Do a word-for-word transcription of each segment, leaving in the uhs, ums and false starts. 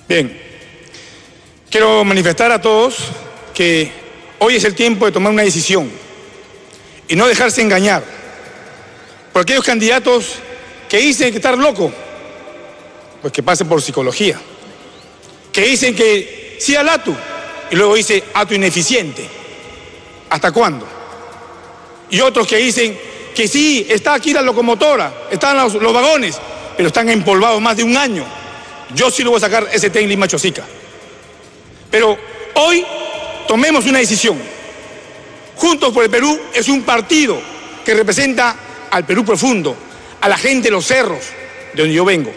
Bien, quiero manifestar a todos que hoy es el tiempo de tomar una decisión y no dejarse engañar por aquellos candidatos que dicen que estar loco, pues que pasen por psicología, que dicen que sí al A T U y luego dice A T U ineficiente. ¿Hasta cuándo? Y otros que dicen que sí, está aquí la locomotora, están los, los vagones, pero están empolvados más de un año. Yo sí lo voy a sacar ese tren Lima Chosica. Pero hoy tomemos una decisión. Juntos por el Perú es un partido que representa al Perú profundo, a la gente de los cerros, de donde yo vengo.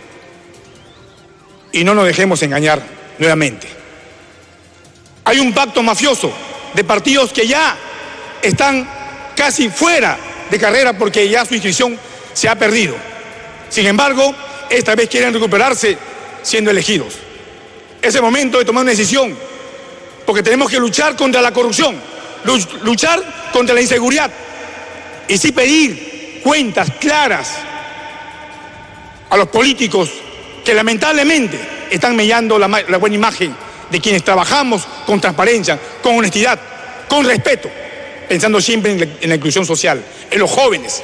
Y no nos dejemos engañar nuevamente. Hay un pacto mafioso de partidos que ya están casi fuera de carrera porque ya su inscripción se ha perdido. Sin embargo, esta vez quieren recuperarse siendo elegidos. Es el momento de tomar una decisión, porque tenemos que luchar contra la corrupción, luchar contra la inseguridad y sí pedir cuentas claras a los políticos que lamentablemente están mellando la, la buena imagen de quienes trabajamos con transparencia, con honestidad, con respeto, pensando siempre en la, en la inclusión social, en los jóvenes.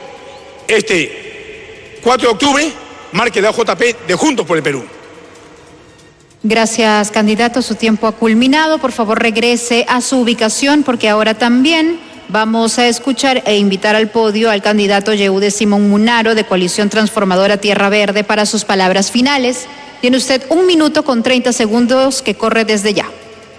Este cuatro de octubre marque la O J P de Juntos por el Perú. Gracias, candidato. Su tiempo ha culminado. Por favor, regrese a su ubicación porque ahora también vamos a escuchar e invitar al podio al candidato Yehude Simón Munaro de Coalición Transformadora Tierra Verde para sus palabras finales. Tiene usted un minuto con treinta segundos que corre desde ya.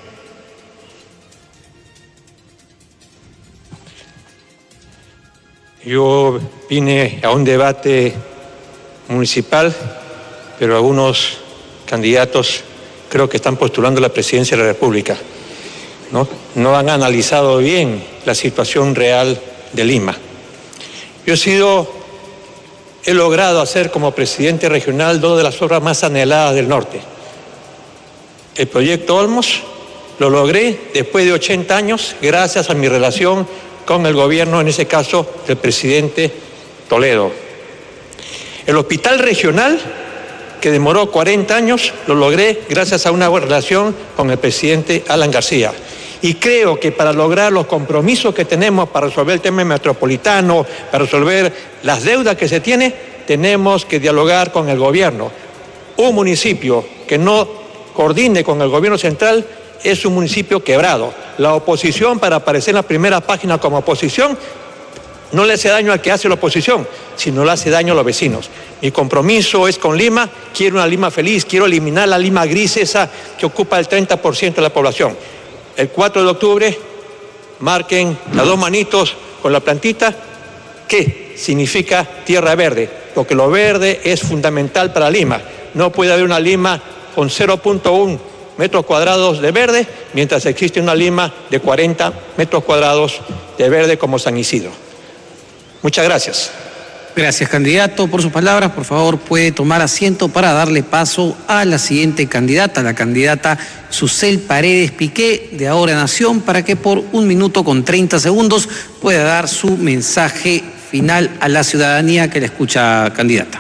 Yo vine a un debate municipal, pero algunos candidatos creo que están postulando la presidencia de la República. ¿No? No han analizado bien la situación real de Lima. Yo he sido, he logrado hacer como presidente regional dos de las obras más anheladas del norte. El proyecto Olmos lo logré después de ochenta años gracias a mi relación con el gobierno, en ese caso del presidente Toledo. El hospital regional, que demoró cuarenta años, lo logré gracias a una buena relación con el presidente Alan García. Y creo que para lograr los compromisos que tenemos para resolver el tema metropolitano, para resolver las deudas que se tienen, tenemos que dialogar con el gobierno. Un municipio que no coordine con el gobierno central es un municipio quebrado. La oposición, para aparecer en la primera página como oposición, no le hace daño al que hace la oposición, sino le hace daño a los vecinos. Mi compromiso es con Lima, quiero una Lima feliz, quiero eliminar la Lima gris esa que ocupa el treinta por ciento de la población. El cuatro de octubre, marquen las dos manitos con la plantita, ¿qué significa tierra verde? Porque lo verde es fundamental para Lima. No puede haber una Lima con cero punto uno metros cuadrados de verde, mientras existe una Lima de cuarenta metros cuadrados de verde como San Isidro. Muchas gracias. Gracias, candidato, por sus palabras. Por favor, puede tomar asiento para darle paso a la siguiente candidata, la candidata Susel Paredes Piqué, de Ahora Nación, para que por un minuto con treinta segundos pueda dar su mensaje final a la ciudadanía que la escucha, candidata.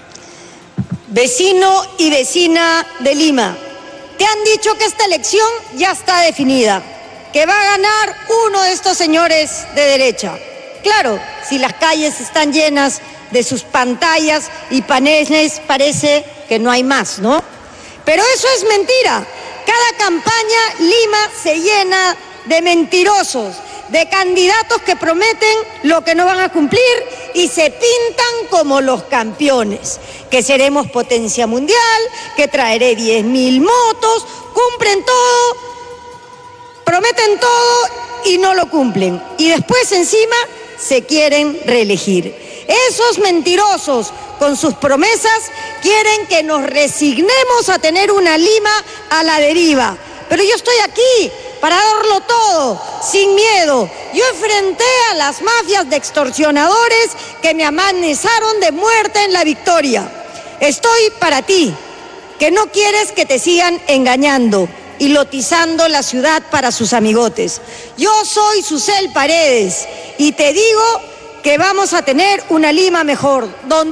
Vecino y vecina de Lima, te han dicho que esta elección ya está definida, que va a ganar uno de estos señores de derecha. Claro, si las calles están llenas de sus pantallas y paneles, parece que no hay más, ¿no? Pero eso es mentira. Cada campaña Lima se llena de mentirosos, de candidatos que prometen lo que no van a cumplir y se pintan como los campeones, que seremos potencia mundial, que traeré diez mil motos, cumplen todo, prometen todo y no lo cumplen. Y después encima se quieren reelegir. Esos mentirosos con sus promesas quieren que nos resignemos a tener una Lima a la deriva. Pero yo estoy aquí para darlo todo, sin miedo. Yo enfrenté a las mafias de extorsionadores que me amenazaron de muerte en La Victoria. Estoy para ti, que no quieres que te sigan engañando y lotizando la ciudad para sus amigotes. Yo soy Susel Paredes y te digo que vamos a tener una Lima mejor, donde